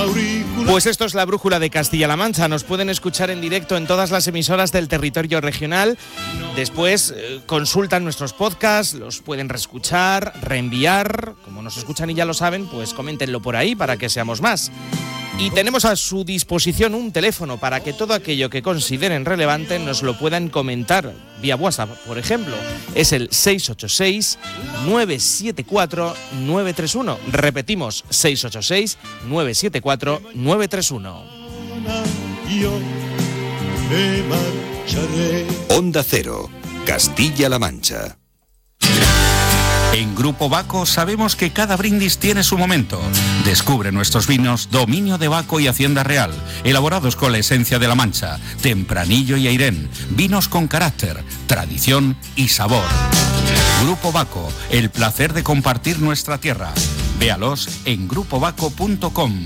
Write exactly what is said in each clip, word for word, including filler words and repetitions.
Pues esto es la Brújula de Castilla-La Mancha. Nos pueden escuchar en directo en todas las emisoras del territorio regional. Después eh, consultan nuestros podcasts, los pueden reescuchar, reenviar. Como nos escuchan y ya lo saben, pues coméntenlo por ahí para que seamos más. Y tenemos a su disposición un teléfono para que todo aquello que consideren relevante nos lo puedan comentar vía WhatsApp, por ejemplo. Es el seis ocho seis, nueve siete cuatro, nueve tres uno. Repetimos, seis ocho seis, nueve siete cuatro, nueve tres uno. Onda Cero, Castilla-La Mancha. En Grupo Baco sabemos que cada brindis tiene su momento. Descubre nuestros vinos Dominio de Baco y Hacienda Real, elaborados con la esencia de La Mancha, Tempranillo y Airén, vinos con carácter, tradición y sabor. Grupo Baco, el placer de compartir nuestra tierra. Véalos en grupo baco punto com.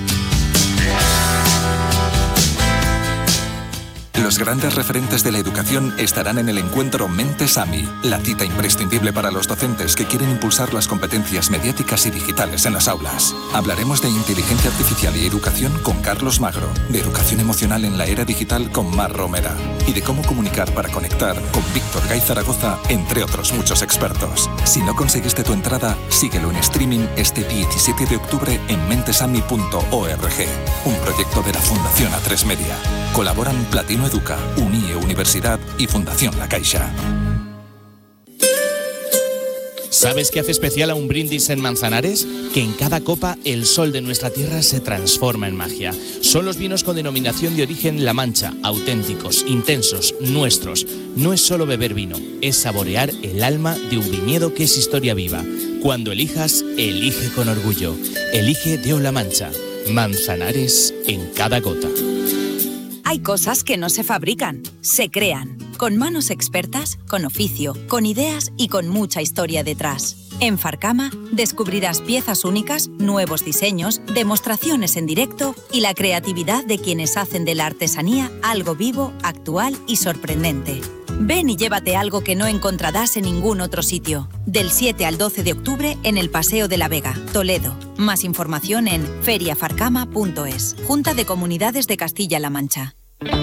Los grandes referentes de la educación estarán en el encuentro Mentes A M I, la cita imprescindible para los docentes que quieren impulsar las competencias mediáticas y digitales en las aulas. Hablaremos de inteligencia artificial y educación con Carlos Magro, de educación emocional en la era digital con Mar Romera y de cómo comunicar para conectar con Víctor Gay Zaragoza, entre otros muchos expertos. Si no conseguiste tu entrada, síguelo en streaming este diecisiete de octubre en mentesami punto org, un proyecto de la Fundación A tres Media. Colaboran Platino Educa, UNIE Universidad y Fundación La Caixa. ¿Sabes qué hace especial a un brindis en Manzanares? Que en cada copa el sol de nuestra tierra se transforma en magia. Son los vinos con denominación de origen La Mancha, auténticos, intensos, nuestros. No es solo beber vino, es saborear el alma de un viñedo que es historia viva. Cuando elijas, elige con orgullo. Elige de La Mancha. Manzanares en cada gota. Hay cosas que no se fabrican, se crean, con manos expertas, con oficio, con ideas y con mucha historia detrás. En Farcama descubrirás piezas únicas, nuevos diseños, demostraciones en directo y la creatividad de quienes hacen de la artesanía algo vivo, actual y sorprendente. Ven y llévate algo que no encontrarás en ningún otro sitio. Del siete al doce de octubre en el Paseo de la Vega, Toledo. Más información en feria farcama punto es. Junta de Comunidades de Castilla-La Mancha.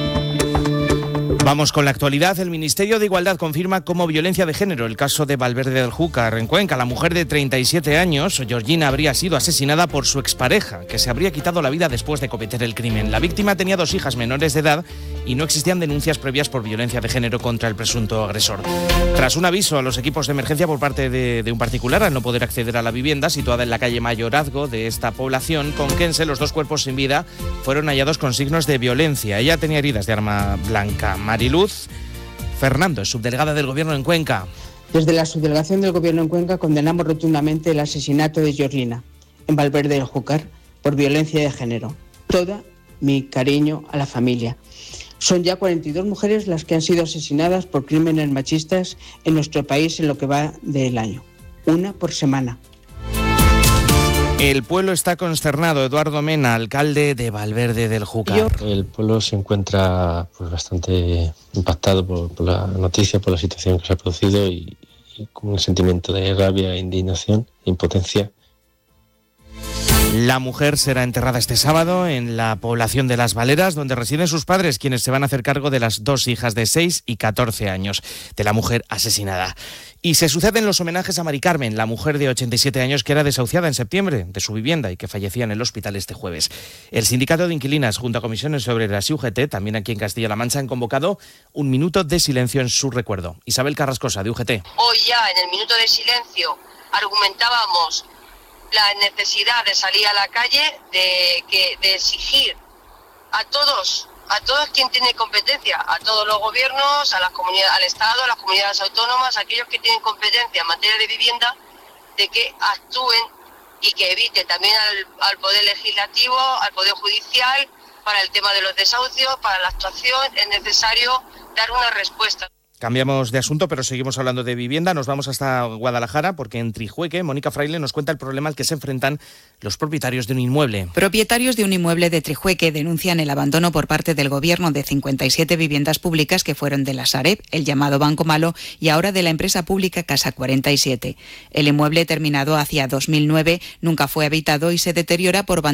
Vamos con la actualidad. El Ministerio de Igualdad confirma como violencia de género el caso de Valverde del Júcar. En Cuenca, la mujer de treinta y siete años, Georgina, habría sido asesinada por su expareja, que se habría quitado la vida después de cometer el crimen. La víctima tenía dos hijas menores de edad y no existían denuncias previas por violencia de género contra el presunto agresor. Tras un aviso a los equipos de emergencia por parte de, de un particular al no poder acceder a la vivienda situada en la calle Mayorazgo de esta población conquense, los dos cuerpos sin vida fueron hallados con signos de violencia. Ella tenía heridas de arma blanca. Mariluz Fernando, subdelegada del Gobierno en Cuenca. Desde la subdelegación del Gobierno en Cuenca condenamos rotundamente el asesinato de Georgina en Valverde del Júcar por violencia de género. Todo mi cariño a la familia. Son ya cuarenta y dos mujeres las que han sido asesinadas por crímenes machistas en nuestro país en lo que va del año. Una por semana. El pueblo está consternado. Eduardo Mena, alcalde de Valverde del Júcar. El pueblo se encuentra pues, bastante impactado por, por la noticia, por la situación que se ha producido y, y con un sentimiento de rabia, indignación, impotencia. La mujer será enterrada este sábado en la población de Las Valeras, donde residen sus padres, quienes se van a hacer cargo de las dos hijas de seis y catorce años de la mujer asesinada. Y se suceden los homenajes a Mari Carmen, la mujer de ochenta y siete años que era desahuciada en septiembre de su vivienda y que fallecía en el hospital este jueves. El Sindicato de Inquilinas, junto a Comisiones Obreras y U G T, también aquí en Castilla-La Mancha, han convocado un minuto de silencio en su recuerdo. Isabel Carrascosa, de U G T. Hoy ya, en el minuto de silencio, argumentábamos la necesidad de salir a la calle, de, que, de exigir a todos, a todos quien tiene competencia, a todos los gobiernos, a las comunidades, al Estado, a las comunidades autónomas, a aquellos que tienen competencia en materia de vivienda, de que actúen y que eviten también al, al Poder Legislativo, al Poder Judicial, para el tema de los desahucios, para la actuación, es necesario dar una respuesta. Cambiamos de asunto, pero seguimos hablando de vivienda. Nos vamos hasta Guadalajara porque en Trijueque, Mónica Fraile nos cuenta el problema al que se enfrentan los propietarios de un inmueble. Propietarios de un inmueble de Trijueque denuncian el abandono por parte del Gobierno de cincuenta y siete viviendas públicas que fueron de la Sareb, el llamado Banco Malo, y ahora de la empresa pública Casa cuarenta y siete. El inmueble, terminado hacia dos mil nueve, nunca fue habitado y se deteriora por